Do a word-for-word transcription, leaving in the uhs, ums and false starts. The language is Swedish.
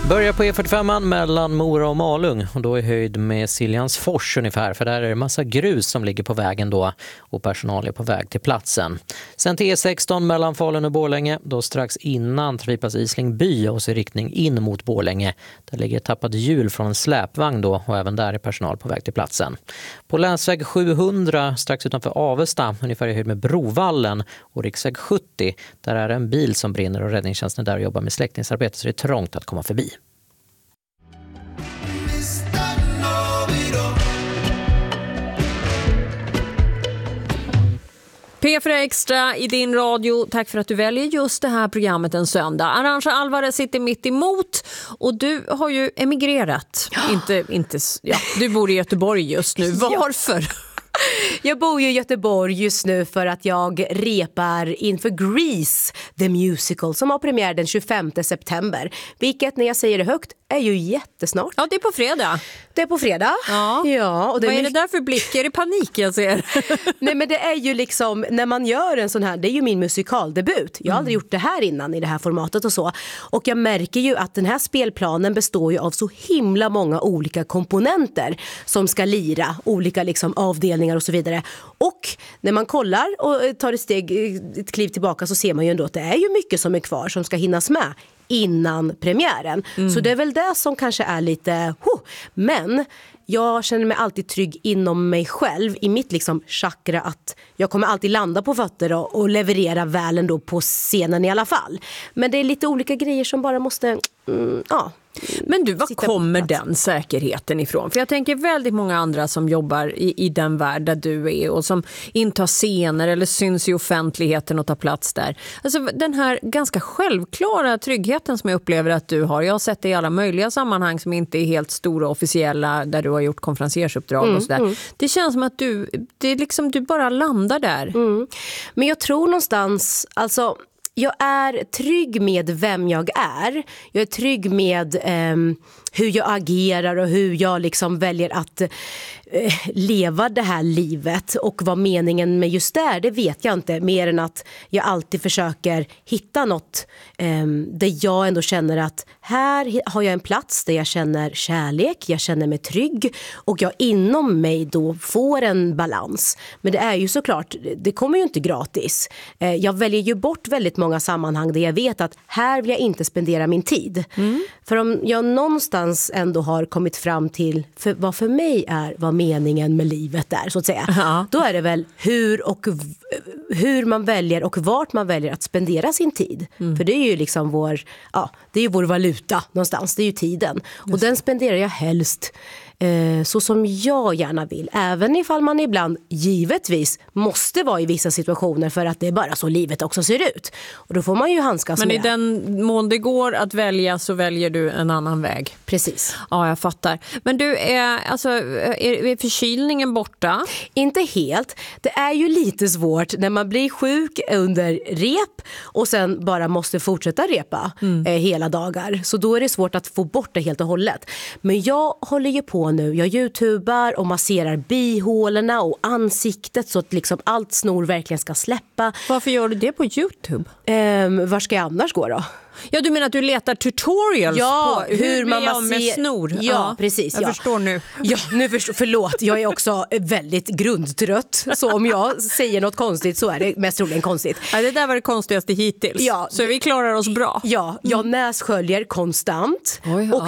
Börjar på E fyrtiofem mellan Mora och Malung och då är höjd med Siljansfors ungefär, för där är det massa grus som ligger på vägen då och personal är på väg till platsen. Sen till E sexton mellan Falun och Borlänge, då strax innan trafikpass Islingby och så i riktning in mot Borlänge. Där ligger ett tappat hjul från en släpvagn då och även där är personal på väg till platsen. På länsväg sjuhundra strax utanför Avesta, ungefär i höjd med Brovallen och riksväg sjuttio, där är en bil som brinner och räddningstjänsten där jobbar med släckningsarbete så det är trångt att komma förbi. P fyra Extra i din radio. Tack för att du väljer just det här programmet en söndag. Arantxa Alvarez sitter mitt emot och du har ju emigrerat. Ja. Inte, inte, ja, du bor i Göteborg just nu. Varför? Jag bor ju i Göteborg just nu för att jag repar inför Grease The Musical som har premiär den tjugofemte september. Vilket, när jag säger det högt, är ju jättesnart. Ja, det är på fredag. Det är på fredag. Ja. Ja, och det Vad är, är det där för blick? Är det panik jag ser? Nej, men det är ju liksom, när man gör en sån här, det är ju min musikaldebut. Jag har mm. aldrig gjort det här innan i det här formatet och så. Och jag märker ju att den här spelplanen består ju av så himla många olika komponenter som ska lira, olika liksom avdelningar och så vidare. Och när man kollar och tar ett steg, ett kliv tillbaka, så ser man ju ändå att det är ju mycket som är kvar som ska hinnas med innan premiären. Mm. Så det är väl det som kanske är lite huh. Men jag känner mig alltid trygg inom mig själv, i mitt liksom chakra, att jag kommer alltid landa på fötter och, och leverera väl ändå på scenen i alla fall. Men det är lite olika grejer som bara måste mm, ja. Men du, var kommer den säkerheten ifrån? För jag tänker väldigt många andra som jobbar i, i den värld där du är och som intar scener eller syns i offentligheten och tar plats där. Alltså den här ganska självklara tryggheten som jag upplever att du har. Jag har sett det i alla möjliga sammanhang som inte är helt stora och officiella, där du har gjort konferencieruppdrag mm, och sådär. Mm. Det känns som att du, det är liksom, du bara landar där. Mm. Men jag tror någonstans, alltså jag är trygg med vem jag är. Jag är trygg med eh, hur jag agerar och hur jag liksom väljer att eh, leva det här livet. Och vad meningen med just det, det vet jag inte. Mer än att jag alltid försöker hitta något eh, där jag ändå känner att här har jag en plats där jag känner kärlek, jag känner mig trygg och jag inom mig då får en balans. Men det är ju såklart, det kommer ju inte gratis. Eh, jag väljer ju bort väldigt många sammanhang där jag vet att här vill jag inte spendera min tid. Mm. För om jag någonstans ändå har kommit fram till för vad för mig är vad meningen med livet är, så att säga. Ja. Då är det väl hur och hur man väljer och vart man väljer att spendera sin tid. Mm. För det är ju liksom vår, ja, det är ju vår valuta någonstans, det är ju tiden. Just. Och den spenderar jag helst eh, så som jag gärna vill. Även ifall man ibland givetvis måste vara i vissa situationer för att det är bara så livet också ser ut. Och då får man ju handskas med. Men i den mån det går att välja så väljer du en annan väg. Precis. Ja, jag fattar. Men du, är, alltså, är, är förkylningen borta? Inte helt. Det är ju lite svårt när man blir sjuk under rep och sen bara måste fortsätta repa mm. eh, hela dagar. Så då är det svårt att få bort det helt och hållet. Men jag håller ju på nu. Jag youtubar och masserar bihålorna och ansiktet så att liksom allt snor verkligen ska släppa. Varför gör du det på YouTube? Eh, var ska jag annars gå då? Ja, du menar att du letar tutorials ja, på hur, hur man masserar med snor? Ja, ja, precis. Jag ja. förstår nu. Ja, nu förstår, förlåt. Jag är också väldigt grundtrött. Så om jag säger något konstigt så är det mest troligen konstigt. Ja, det där var det konstigaste hittills. Ja, så vi klarar oss bra. Ja, jag nässköljer konstant. Oj, ja. Och